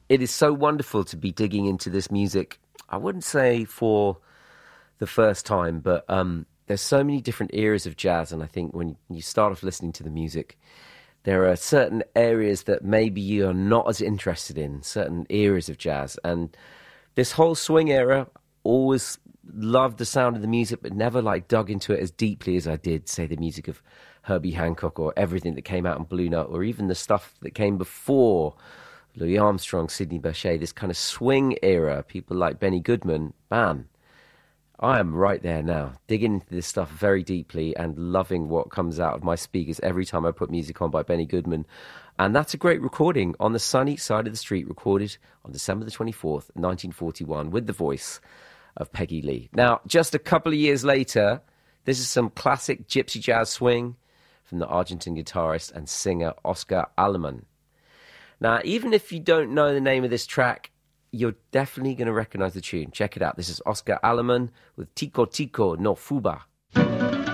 It is so wonderful to be digging into this music. I wouldn't say for the first time, but there's so many different eras of jazz, and I think when you start off listening to the music, there are certain areas that maybe you're not as interested in, certain eras of jazz. And this whole swing era, always loved the sound of the music, but never like dug into it as deeply as I did, say, the music of Herbie Hancock or everything that came out on Blue Note, or even the stuff that came before Louis Armstrong, Sidney Bechet, this kind of swing era, people like Benny Goodman. Bam. I am right there now, digging into this stuff very deeply and loving what comes out of my speakers every time I put music on by Benny Goodman. And that's a great recording, On the Sunny Side of the Street, recorded on December the 24th, 1941, with the voice of Peggy Lee. Now, just a couple of years later, this is some classic gypsy jazz swing from the Argentine guitarist and singer Oscar Aleman. Now, even if you don't know the name of this track, you're definitely going to recognize the tune. Check it out. This is Oscar Aleman with Tico Tico no Fuba.